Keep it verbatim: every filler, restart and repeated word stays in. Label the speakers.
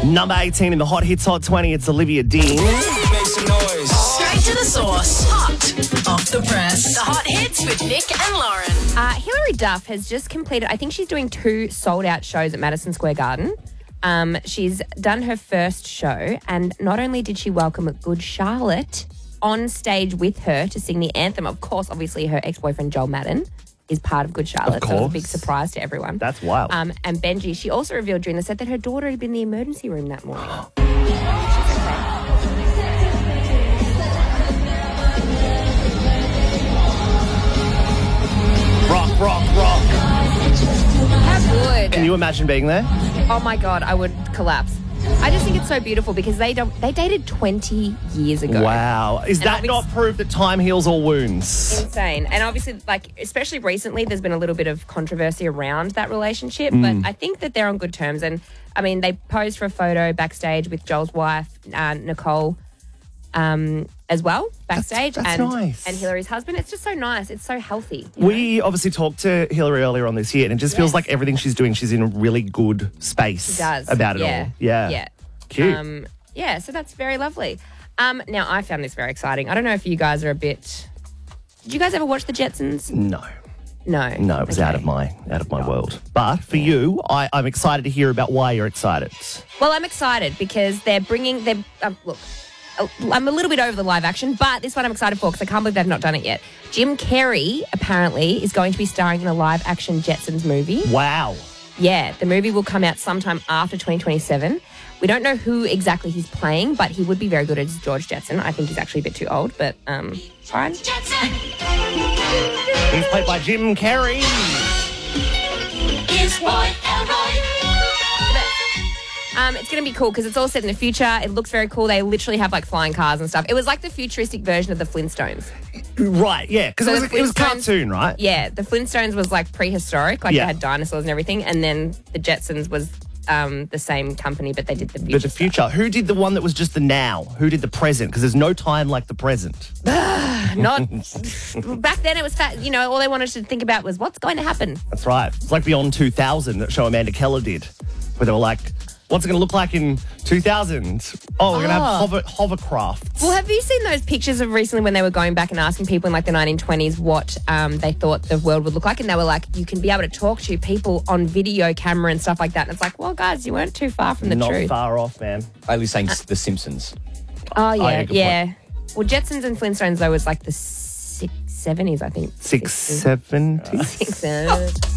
Speaker 1: Number eighteen in the Hot Hits Hot twenty, it's Olivia Dean.
Speaker 2: Make some noise.
Speaker 3: Straight to the source. Hot off the press. The Hot Hits with Nick and Lauren.
Speaker 4: Uh, Hilary Duff has just completed, I think she's doing two sold-out shows at Madison Square Garden. Um, she's done her first show, and not only did she welcome Good Charlotte on stage with her to sing the anthem, of course, obviously her ex-boyfriend Joel Madden is part of Good Charlotte,
Speaker 1: Of
Speaker 4: so it was a
Speaker 1: course.
Speaker 4: big surprise to everyone.
Speaker 1: That's wild.
Speaker 4: Um, and Benji, she also revealed during the set that her daughter had been in the emergency room that morning. She's okay.
Speaker 1: Rock, rock, rock.
Speaker 4: How good.
Speaker 1: Can you imagine being there?
Speaker 4: Oh my God, I would collapse. I just think it's so beautiful because they don't, they dated twenty years ago.
Speaker 1: Wow. Is
Speaker 4: And
Speaker 1: that
Speaker 4: obvi-
Speaker 1: not proof that time heals all wounds?
Speaker 4: Insane. And obviously, like, especially recently, there's been a little bit of controversy around that relationship,
Speaker 1: Mm.
Speaker 4: but I think that they're on good terms. And I mean, they posed for a photo backstage with Joel's wife, uh, Nicole, um, as well, backstage.
Speaker 1: that's
Speaker 4: and,
Speaker 1: nice.
Speaker 4: and Hillary's husband. It's just so nice. It's so healthy. you know?
Speaker 1: We obviously talked to Hillary earlier on this year, and it just feels
Speaker 4: Yes.
Speaker 1: like everything she's doing, she's in a really good space
Speaker 4: She does.
Speaker 1: about it
Speaker 4: yeah.
Speaker 1: all. Yeah.
Speaker 4: Yeah.
Speaker 1: Cute.
Speaker 4: Um, yeah, so that's very lovely. Um, now, I found this very exciting. I don't know if you guys are a bit... Did you guys ever watch The Jetsons?
Speaker 1: no.
Speaker 4: No.
Speaker 1: No, it was
Speaker 4: Okay.
Speaker 1: out of my out of my world. But for you, I, I'm excited to hear about why you're excited.
Speaker 4: Well, I'm excited because they're bringing... They're, um, look, I'm a little bit over the live action, but this one I'm excited for because I can't believe they've not done it yet. Jim Carrey, apparently, is going to be starring in a live action Jetsons movie.
Speaker 1: Wow.
Speaker 4: Yeah, the movie will come out sometime after twenty twenty-seven. We don't know who exactly he's playing, but he would be very good as George Jetson. I think he's actually a bit too old, but um, fine.
Speaker 1: He's played by Jim Carrey.
Speaker 3: Is Roy Elroy.
Speaker 4: Um, it's going to be cool because it's all set in the future. It looks very cool. They literally have like flying cars and stuff. It was like the futuristic version of the Flintstones.
Speaker 1: Right, yeah, because
Speaker 4: So
Speaker 1: it was,
Speaker 4: the
Speaker 1: it was a
Speaker 4: Flintstones-
Speaker 1: cartoon, right?
Speaker 4: Yeah, the Flintstones was like prehistoric, like
Speaker 1: Yeah.
Speaker 4: they had dinosaurs and everything, and then the Jetsons was um, the same company, but they did the future.
Speaker 1: But the
Speaker 4: stuff.
Speaker 1: future. Who did the one that was just the now? Who did the present? Because there's no time like the present.
Speaker 4: Not back then. It was fat. You know, all they wanted to think about was what's going to happen.
Speaker 1: That's right. It's like Beyond two thousand, that show Amanda Keller did, where they were like, what's it going to look like in two thousand? Oh, we're going to have
Speaker 4: Oh.
Speaker 1: hover, hovercrafts.
Speaker 4: Well, have you seen those pictures of recently when they were going back and asking people in like the nineteen twenties what um, they thought the world would look like? And they were like, you can be able to talk to people on video camera and stuff like that. And it's like, well, guys, you weren't too far from the
Speaker 1: Not
Speaker 4: truth.
Speaker 1: far off, man.
Speaker 5: Only saying The Simpsons.
Speaker 4: Oh,
Speaker 1: yeah,
Speaker 4: yeah,
Speaker 1: good
Speaker 4: yeah. Well, Jetsons and Flintstones, though, was like the six, seventies, I think.
Speaker 1: Six,
Speaker 4: Sixties.
Speaker 1: seventy.
Speaker 4: Six, uh,